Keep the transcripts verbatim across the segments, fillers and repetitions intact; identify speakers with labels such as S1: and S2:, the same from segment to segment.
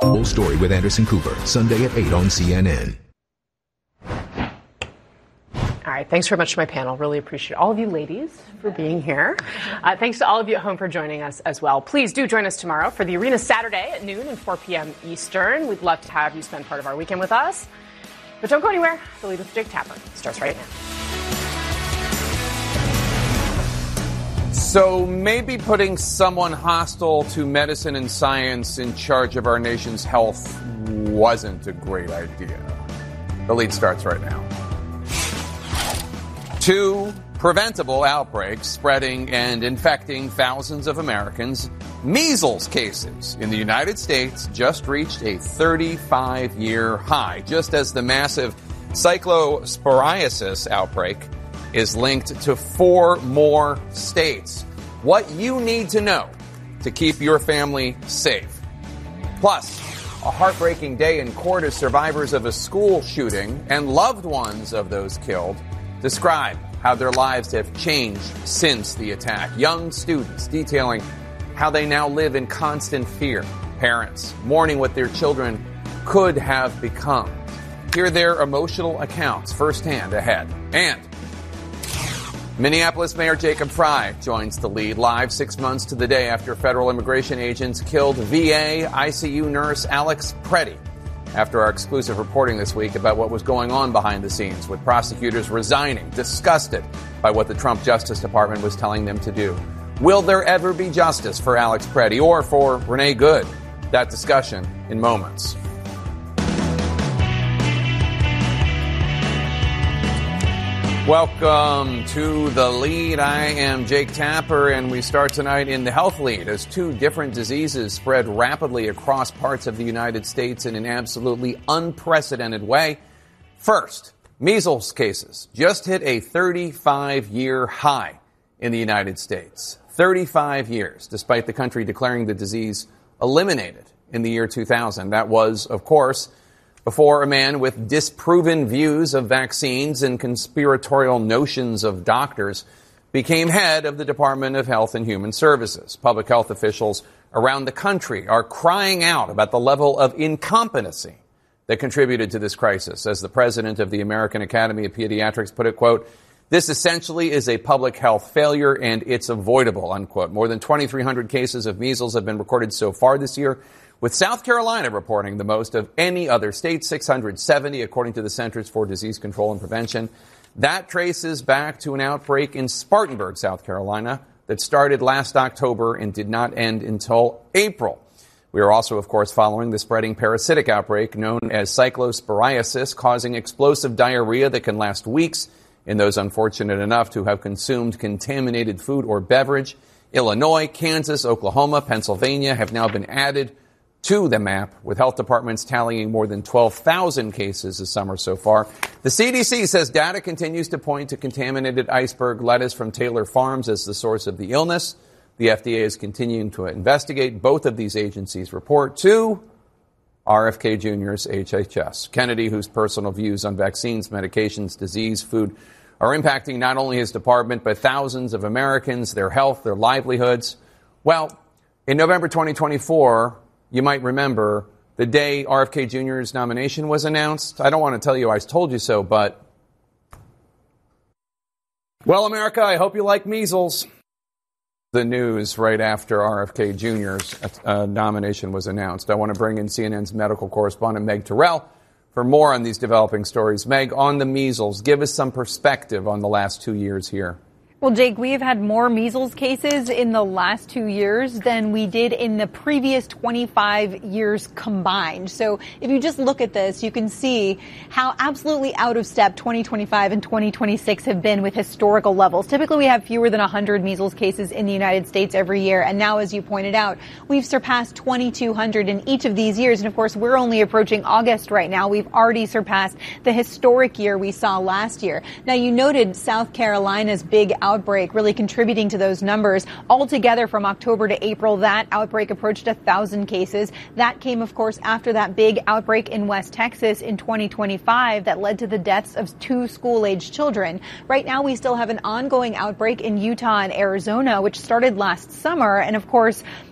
S1: Full story with Anderson Cooper, Sunday at eight on C N N.
S2: All right. Thanks very much to my panel. Really appreciate all of you ladies for being here. Uh, thanks to all of you at home for joining us as well. Please do join us tomorrow for the Arena Saturday at noon and four p.m. Eastern. We'd love to have you spend part of our weekend with us. But don't go anywhere. The Lead with Jake Tapper starts right now.
S3: So maybe putting someone hostile to medicine and science in charge of our nation's health wasn't a great idea. The Lead starts right now. Two preventable outbreaks spreading and infecting thousands of Americans. Measles cases in the United States just reached a thirty-five-year high, just as the massive cyclosporiasis outbreak is linked to four more states. What you need to know to keep your family safe. Plus, a heartbreaking day in court as survivors of a school shooting and loved ones of those killed describe how their lives have changed since the attack. Young students detailing how they now live in constant fear. Parents mourning what their children could have become. Hear their emotional accounts firsthand ahead. And Minneapolis Mayor Jacob Frey joins The Lead live six months to the day after federal immigration agents killed V A I C U nurse Alex Preddy. After our exclusive reporting this week about what was going on behind the scenes, with prosecutors resigning, disgusted by what the Trump Justice Department was telling them to do. Will there ever be justice for Alex Preddy or for Renee Good? That discussion in moments. Welcome to The Lead. I am Jake Tapper, and we start tonight in the health lead as two different diseases spread rapidly across parts of the United States in an absolutely unprecedented way. First, measles cases just hit a thirty-five-year high in the United States. thirty-five years, despite the country declaring the disease eliminated in the year two thousand. That was, of course, before a man with disproven views of vaccines and conspiratorial notions of doctors became head of the Department of Health and Human Services. Public health officials around the country are crying out about the level of incompetency that contributed to this crisis. As the president of the American Academy of Pediatrics put it, quote, "This essentially is a public health failure and it's avoidable," unquote. More than twenty-three hundred cases of measles have been recorded so far this year, with South Carolina reporting the most of any other state, six hundred seventy, according to the Centers for Disease Control and Prevention. That traces back to an outbreak in Spartanburg, South Carolina, that started last October and did not end until April. We are also, of course, following the spreading parasitic outbreak known as cyclosporiasis, causing explosive diarrhea that can last weeks in those unfortunate enough to have consumed contaminated food or beverage. Illinois, Kansas, Oklahoma, Pennsylvania have now been added to the map, with health departments tallying more than twelve thousand cases this summer so far. The C D C says data continues to point to contaminated iceberg lettuce from Taylor Farms as the source of the illness. The F D A is continuing to investigate. Both of these agencies report to R F K Junior's H H S. Kennedy, whose personal views on vaccines, medications, disease, food are impacting not only his department, but thousands of Americans, their health, their livelihoods. Well, in November twenty twenty-four, you might remember the day R F K Junior's nomination was announced. I don't want to tell you I told you so, but, well, America, I hope you like measles. The news right after R F K Junior's uh, nomination was announced. I want to bring in C N N's medical correspondent Meg Terrell for more on these developing stories. Meg, on the measles, give us some perspective on the last two years here.
S4: Well, Jake, we have had more measles cases in the last two years than we did in the previous twenty-five years combined. So if you just look at this, you can see how absolutely out of step twenty twenty-five and twenty twenty-six have been with historical levels. Typically, we have fewer than one hundred measles cases in the United States every year. And now, as you pointed out, we've surpassed twenty-two hundred in each of these years. And of course, we're only approaching August right now. We've already surpassed the historic year we saw last year. Now, you noted South Carolina's big outbreak really contributing to those numbers. Altogether, from October to April, that outbreak approached a thousand cases. That came, of course, after that big outbreak in West Texas in twenty twenty-five that led to the deaths of two school-aged children. Right now, we still have an ongoing outbreak in Utah and Arizona, which started last summer. And of course,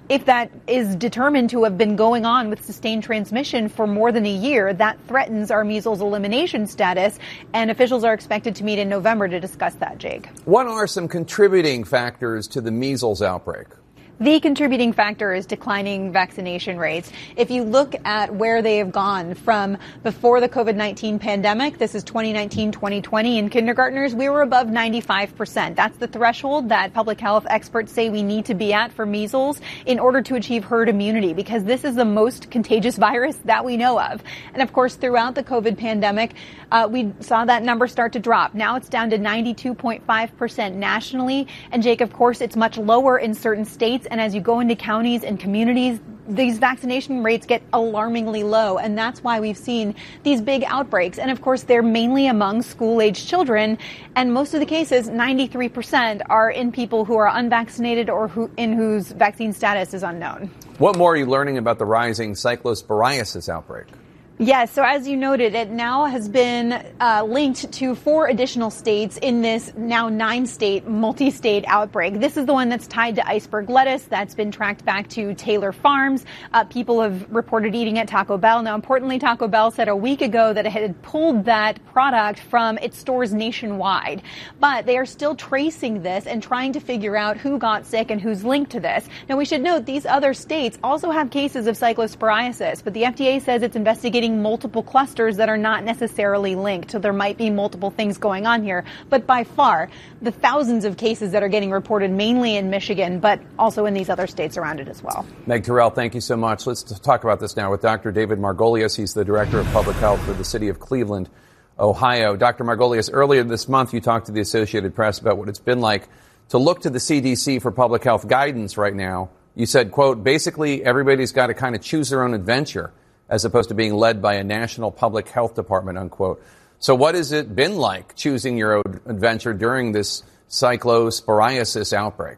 S4: if that is determined to have been going on with sustained transmission for more than a year, that threatens our measles elimination status, and officials are expected to meet in November to discuss that, Jake.
S3: What are some contributing factors to the measles outbreak?
S4: The contributing factor is declining vaccination rates. If you look at where they have gone from before the COVID nineteen pandemic, this is twenty nineteen, twenty twenty, in kindergartners, we were above ninety-five percent. That's the threshold that public health experts say we need to be at for measles in order to achieve herd immunity, because this is the most contagious virus that we know of. And of course, throughout the COVID pandemic, uh, we saw that number start to drop. Now it's down to ninety-two point five percent nationally. And Jake, of course, it's much lower in certain states. And as you go into counties and communities, these vaccination rates get alarmingly low. And that's why we've seen these big outbreaks. And of course, they're mainly among school-age children. And most of the cases, ninety-three percent, are in people who are unvaccinated or who, in whose vaccine status is unknown.
S3: What more are you learning about the rising cyclosporiasis outbreak?
S4: Yes, so as you noted, it now has been uh, linked to four additional states in this now nine-state, multi-state outbreak. This is the one that's tied to iceberg lettuce that's been tracked back to Taylor Farms. Uh, people have reported eating at Taco Bell. Now, importantly, Taco Bell said a week ago that it had pulled that product from its stores nationwide. But they are still tracing this and trying to figure out who got sick and who's linked to this. Now, we should note these other states also have cases of cyclosporiasis, but the F D A says it's investigating multiple clusters that are not necessarily linked. So there might be multiple things going on here. But by far, the thousands of cases that are getting reported mainly in Michigan, but also in these other states around it as well.
S3: Meg Terrell, thank you so much. Let's talk about this now with Doctor David Margolius. He's the Director of Public Health for the city of Cleveland, Ohio. Doctor Margolius, earlier this month, you talked to the Associated Press about what it's been like to look to the C D C for public health guidance right now. You said, quote, basically everybody's got to kind of choose their own adventure, as opposed to being led by a national public health department, unquote. So what has it been like choosing your own adventure during this cyclosporiasis outbreak?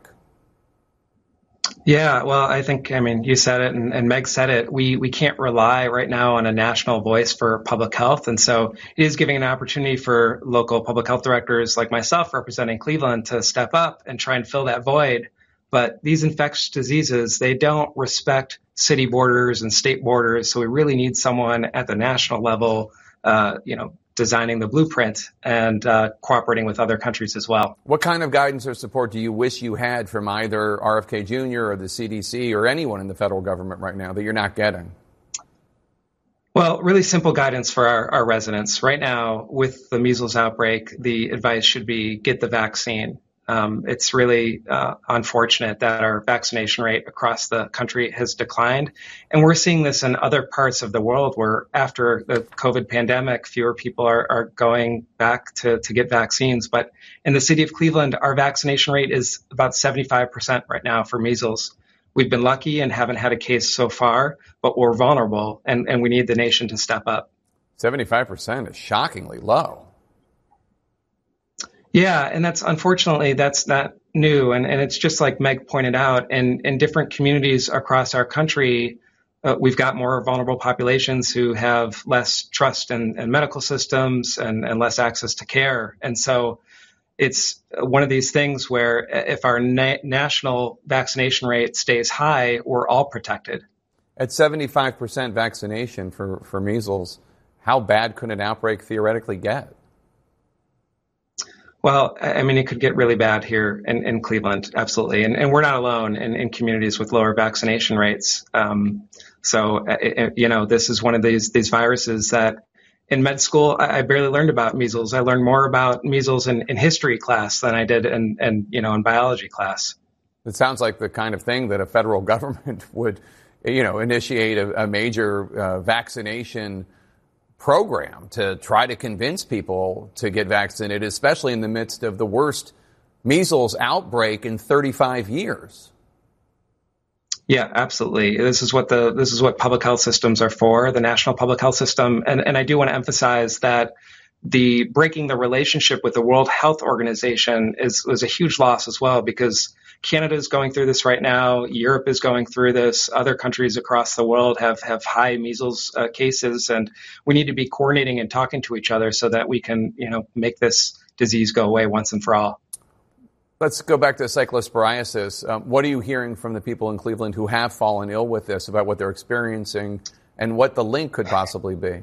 S5: Yeah, well, I think, I mean, you said it and, and Meg said it. We we can't rely right now on a national voice for public health. And so it is giving an opportunity for local public health directors like myself representing Cleveland to step up and try and fill that void. But these infectious diseases, they don't respect city borders and state borders. So we really need someone at the national level, uh, you know, designing the blueprint and uh, cooperating with other countries as well.
S3: What kind of guidance or support do you wish you had from either R F K Junior or the C D C or anyone in the federal government right now that you're not getting?
S5: Well, really simple guidance for our, our residents. Right now, with the measles outbreak, the advice should be get the vaccine. Um, it's really uh, unfortunate that our vaccination rate across the country has declined. And we're seeing this in other parts of the world where after the COVID pandemic, fewer people are, are going back to, to get vaccines. But in the city of Cleveland, our vaccination rate is about seventy-five percent right now for measles. We've been lucky and haven't had a case so far, but we're vulnerable and, and we need the nation to step up.
S3: seventy-five percent is shockingly low.
S5: Yeah, and that's unfortunately, that's not new. And, and it's just like Meg pointed out, in, in different communities across our country, uh, we've got more vulnerable populations who have less trust in, in medical systems and, and less access to care. And so it's one of these things where if our na- national vaccination rate stays high, we're all protected.
S3: At seventy-five percent vaccination for, for measles, how bad could an outbreak theoretically get?
S5: Well, I mean, it could get really bad here in, in Cleveland, absolutely. And, and we're not alone in, in communities with lower vaccination rates. Um, so, it, you know, this is one of these these viruses that in med school, I, I barely learned about measles. I learned more about measles in, in history class than I did in, in, you know, in biology class.
S3: It sounds like the kind of thing that a federal government would, you know, initiate a, a major uh, vaccination program to try to convince people to get vaccinated, especially in the midst of the worst measles outbreak in thirty-five years.
S5: Yeah, absolutely. This is what the this is what public health systems are for, the national public health system. And, and I do want to emphasize that the breaking the relationship with the World Health Organization is was a huge loss as well, because Canada is going through this right now. Europe is going through this. Other countries across the world have, have high measles uh, cases, and we need to be coordinating and talking to each other so that we can, you know, make this disease go away once and for all.
S3: Let's go back to cyclosporiasis. Um, what are you hearing from the people in Cleveland who have fallen ill with this about what they're experiencing and what the link could possibly be?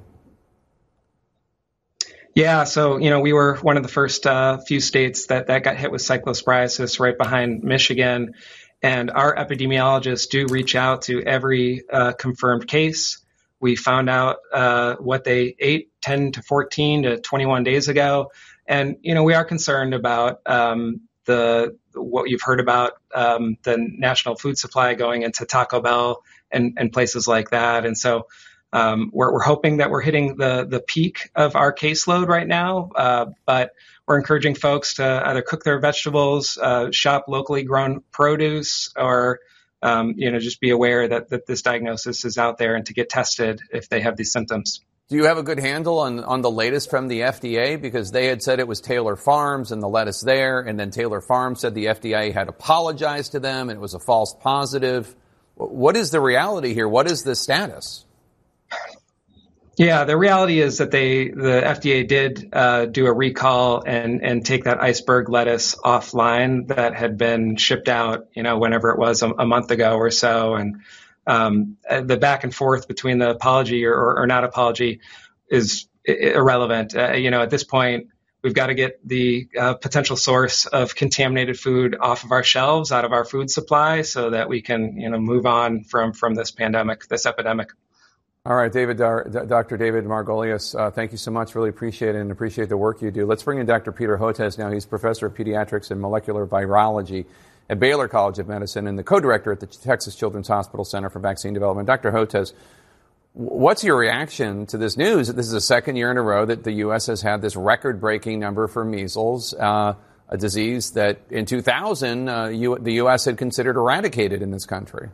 S5: Yeah, so, you know, we were one of the first uh, few states that, that got hit with cyclosporiasis, right behind Michigan. And our epidemiologists do reach out to every uh, confirmed case. We found out uh, what they ate ten to fourteen to twenty-one days ago. And, you know, we are concerned about um, the what you've heard about um, the national food supply going into Taco Bell and, and places like that. And so um, we're, we're hoping that we're hitting the, the peak of our caseload right now. Uh, but we're encouraging folks to either cook their vegetables, uh, shop locally grown produce, or um, you know, just be aware that, that this diagnosis is out there and to get tested if they have these symptoms.
S3: Do you have a good handle on, on the latest from the F D A? Because they had said it was Taylor Farms and the lettuce there, and then Taylor Farms said the F D A had apologized to them and it was a false positive. What is the reality here? What is the status?
S5: Yeah, the reality is that they, the F D A did uh, do a recall and, and take that iceberg lettuce offline that had been shipped out, you know, whenever it was a, a month ago or so. And um, the back and forth between the apology or, or not apology is irrelevant. Uh, you know, at this point, we've got to get the uh, potential source of contaminated food off of our shelves, out of our food supply, so that we can, you know, move on from, from this pandemic, this epidemic.
S3: All right, David, Doctor David Margolius, uh, thank you so much. Really appreciate it and appreciate the work you do. Let's bring in Doctor Peter Hotez now. He's professor of pediatrics and molecular virology at Baylor College of Medicine and the co-director at the Texas Children's Hospital Center for Vaccine Development. Doctor Hotez, what's your reaction to this news? This is the second year in a row that the U S has had this record-breaking number for measles, uh, a disease that in two thousand uh, U- the U S had considered eradicated in this country.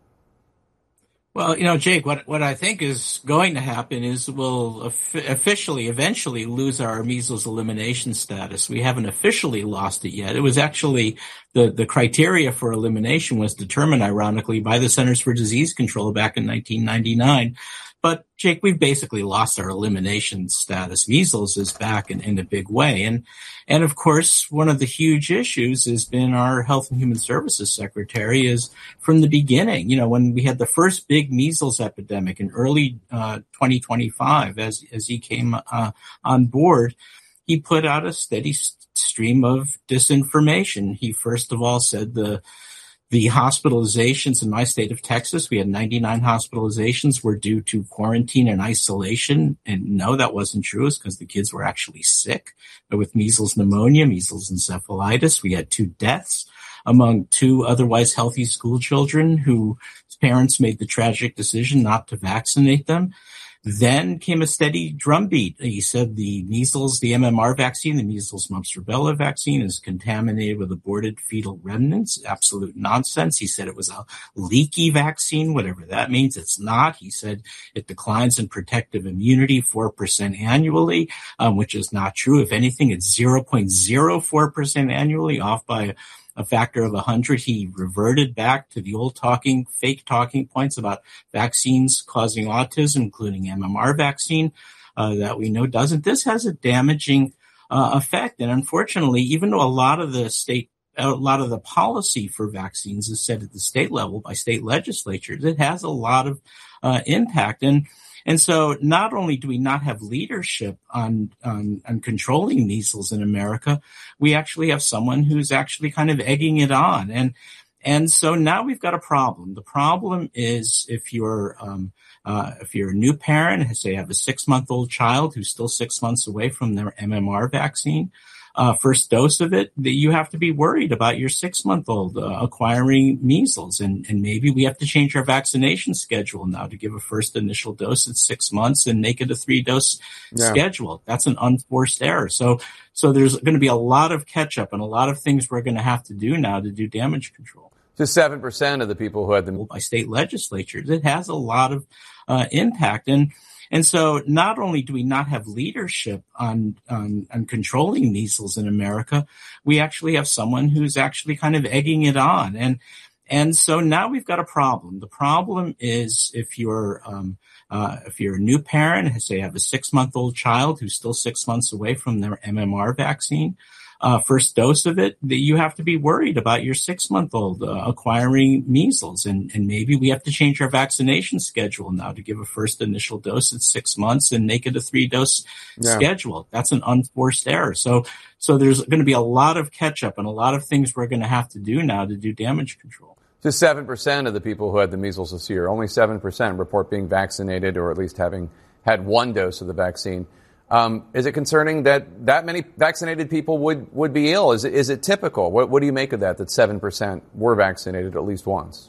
S6: Well, you know, Jake, what what I think is going to happen is we'll officially, eventually lose our measles elimination status. We haven't officially lost it yet. It was actually the, the criteria for elimination was determined, ironically, by the Centers for Disease Control back in nineteen ninety-nine. But, Jake, we've basically lost our elimination status. Measles is back in, in a big way. And, and of course, one of the huge issues has been our Health and Human Services Secretary is from the beginning, you know, when we had the first big measles epidemic in early uh, twenty twenty-five, as, as he came uh, on board, he put out a steady st- stream of disinformation. He first of all said the The hospitalizations in my state of Texas, we had ninety-nine hospitalizations, were due to quarantine and isolation. And no, that wasn't true. It's because the kids were actually sick. But with measles pneumonia, measles encephalitis, we had two deaths among two otherwise healthy school children whose parents made the tragic decision not to vaccinate them. Then came a steady drumbeat. He said the measles, the M M R vaccine, the measles, mumps, rubella vaccine is contaminated with aborted fetal remnants. Absolute nonsense. He said it was a leaky vaccine, whatever that means. It's not. He said it declines in protective immunity four percent annually, um, which is not true. If anything, it's zero point zero four percent annually, off by a factor of one hundred. He reverted back to the old talking, fake talking points about vaccines causing autism, including M M R vaccine, uh, that we know doesn't. This has a damaging uh, effect. And unfortunately, even though a lot of the state, a lot of the policy for vaccines is set at the state level by state legislatures, it has a lot of uh, impact. And And so not only do we not have leadership on, on, on controlling measles in America, we actually have someone who's actually kind of egging it on. And, and so now we've got a problem. The problem is if you're, um, uh, if you're a new parent, say you have a six month old child who's still six months away from their M M R vaccine, Uh, first dose of it, that you have to be worried about your six-month-old uh, acquiring measles. And, and maybe we have to change our vaccination schedule now to give a first initial dose at six months and make it a three-dose yeah. schedule. That's an unforced error. So, so there's going to be a lot of catch-up and a lot of things we're going to have to do now to do damage control.
S3: Just seven percent of the people who had them
S6: by state legislatures. It has a lot of uh, impact. And And so not only do we not have leadership on, on, on controlling measles in America, we actually have someone who's actually kind of egging it on. And, and so now we've got a problem. The problem is if you're, um, uh, if you're a new parent, say you have a six month old child who's still six months away from their M M R vaccine, uh, first dose of it, that you have to be worried about your six-month-old uh, acquiring measles. And, and maybe we have to change our vaccination schedule now to give a first initial dose at six months and make it a three-dose yeah. schedule. That's an unforced error. So, so there's going to be a lot of catch-up and a lot of things we're going to have to do now to do damage control.
S3: Just seven percent of the people who had the measles this year, only seven percent report being vaccinated or at least having had one dose of the vaccine. Um, is it concerning that that many vaccinated people would, would be ill? Is it, is it typical? What, what do you make of that, that seven percent were vaccinated at least once?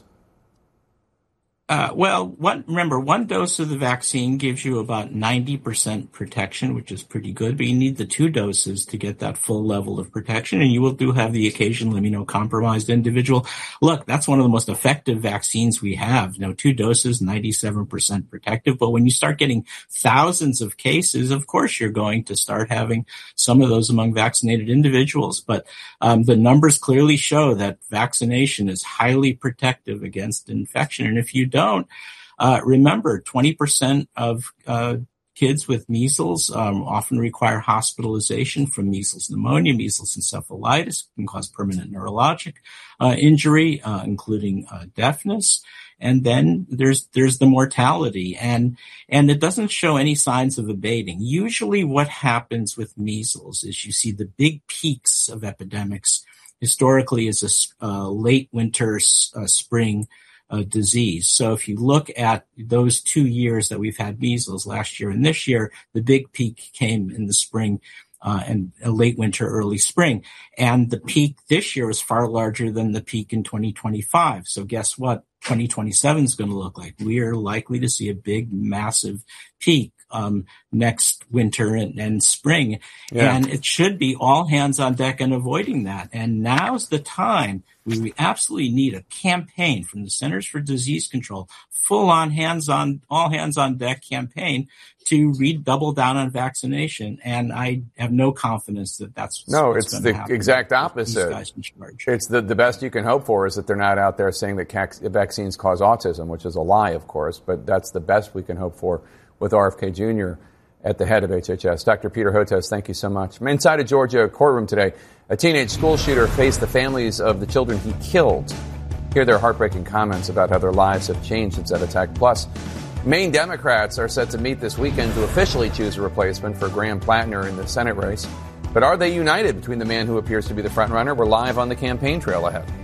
S6: Uh, well, one, remember, one dose of the vaccine gives you about ninety percent protection, which is pretty good, but you need the two doses to get that full level of protection, and you will do have the occasional immunocompromised individual. Look, that's one of the most effective vaccines we have. You know, two doses, ninety-seven percent protective, but when you start getting thousands of cases, of course you're going to start having some of those among vaccinated individuals. But um, the numbers clearly show that vaccination is highly protective against infection, and if you don't, uh, remember, twenty percent of uh, kids with measles um, often require hospitalization from measles pneumonia, measles encephalitis, can cause permanent neurologic uh, injury, uh, including uh, deafness. And then there's there's the mortality, and and it doesn't show any signs of abating. Usually what happens with measles is you see the big peaks of epidemics historically is a uh, late winter, uh, spring Uh, disease. So if you look at those two years that we've had measles, last year and this year, the big peak came in the spring uh, and uh, late winter, early spring. And the peak this year is far larger than the peak in twenty twenty-five. So guess what? twenty twenty-seven is going to look like. We are likely to see a big, massive peak um, next winter and, and spring. Yeah. And it should be all hands on deck in avoiding that. And now's the time where we absolutely need a campaign from the Centers for Disease Control, full on hands on, all hands on deck campaign to redouble down on vaccination. And I have no confidence that that's
S3: no,
S6: what's
S3: it's the exact opposite. It's the, the best you can hope for is that they're not out there saying that vaccines cause autism, which is a lie, of course, but that's the best we can hope for with R F K Junior at the head of H H S. Doctor Peter Hotez, thank you so much. From inside a Georgia courtroom today, a teenage school shooter faced the families of the children he killed. Hear their heartbreaking comments about how their lives have changed since that attack. Plus, Maine Democrats are set to meet this weekend to officially choose a replacement for Graham Plattner in the Senate race. But are they united between the man who appears to be the frontrunner? We're live on the campaign trail ahead.